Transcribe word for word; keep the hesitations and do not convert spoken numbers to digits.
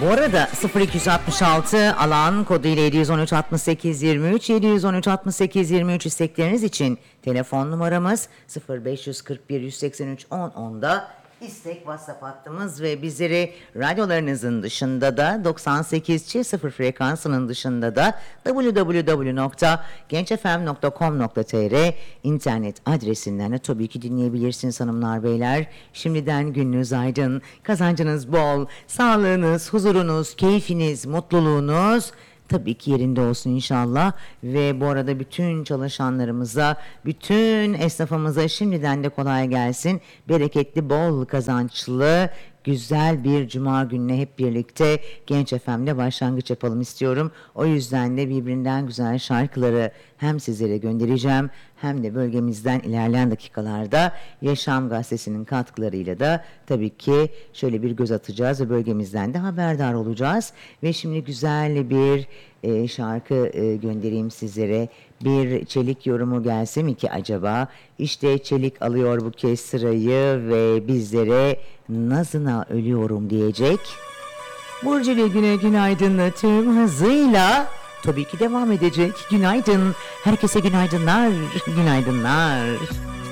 Bu arada sıfır iki altı altı alan kodu ile yedi on üç altmış sekiz yirmi üç yedi on üç altmış sekiz yirmi üç istekleriniz için telefon numaramız sıfır beş kırk bir yüz seksen üç on onda istek WhatsApp hattımız ve bizleri radyolarınızın dışında da doksan sekiz çift sıfır frekansının dışında da double-u double-u double-u nokta gençefem nokta com nokta tr internet adresinden de tabii ki dinleyebilirsiniz hanımlar beyler. Şimdiden gününüz aydın, kazancınız bol, sağlığınız, huzurunuz, keyfiniz, mutluluğunuz tabii ki yerinde olsun inşallah. Ve bu arada bütün çalışanlarımıza, bütün esnafımıza şimdiden de kolay gelsin. Bereketli, bol kazançlı, güzel bir cuma gününe hep birlikte Genç F M'le başlangıç yapalım istiyorum. O yüzden de birbirinden güzel şarkıları hem sizlere göndereceğim hem de bölgemizden ilerleyen dakikalarda Yaşam Gazetesi'nin katkılarıyla da tabii ki şöyle bir göz atacağız ve bölgemizden de haberdar olacağız. Ve şimdi güzel bir e, şarkı e, göndereyim sizlere. Bir Çelik yorumu gelse mi ki acaba? İşte Çelik alıyor bu kez sırayı ve bizlere nazına ölüyorum diyecek. Burcu ve Güne günaydınla tüm hızıyla tabii ki devam edecek. Günaydın. Herkese günaydınlar. Günaydınlar.